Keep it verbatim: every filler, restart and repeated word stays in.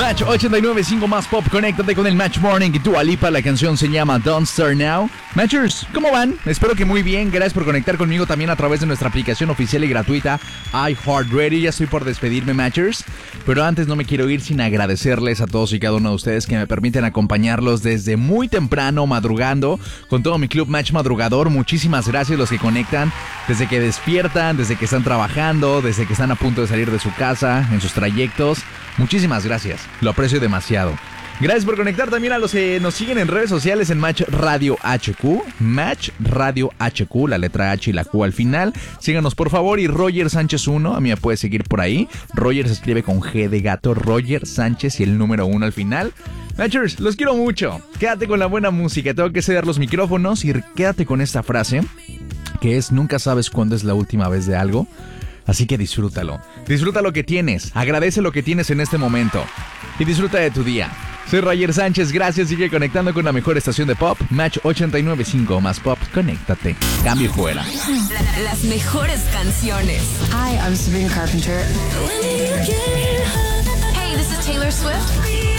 Match ochenta y nueve punto cinco más pop, conéctate con el Match Morning y Dua Lipa, la canción se llama Don't Start Now. Matchers, ¿cómo van? Espero que muy bien, gracias por conectar conmigo también a través de nuestra aplicación oficial y gratuita iHeartRadio. Ya estoy por despedirme, Matchers, pero antes no me quiero ir sin agradecerles a todos y cada uno de ustedes que me permiten acompañarlos desde muy temprano, madrugando, con todo mi club Match Madrugador. Muchísimas gracias los que conectan desde que despiertan, desde que están trabajando, desde que están a punto de salir de su casa, en sus trayectos. Muchísimas gracias, lo aprecio demasiado. Gracias por conectar también a los que nos siguen en redes sociales en Match Radio H Q, Match Radio H Q, la letra H y la Q al final. Síganos por favor, y Roger Sánchez uno, a mí me puede seguir por ahí. Roger se escribe con G de gato, Roger Sánchez y el número uno al final. Matchers, los quiero mucho. Quédate con la buena música, tengo que ceder los micrófonos y quédate con esta frase que es: nunca sabes cuándo es la última vez de algo. Así que disfrútalo. Disfruta lo que tienes. Agradece lo que tienes en este momento. Y disfruta de tu día. Soy Roger Sánchez. Gracias. Sigue conectando con la mejor estación de pop. Match ochenta y nueve punto cinco más pop. Conéctate. Cambio y fuera. La, las mejores canciones. Hi, I'm Sabrina Carpenter. Hey, this is Taylor Swift.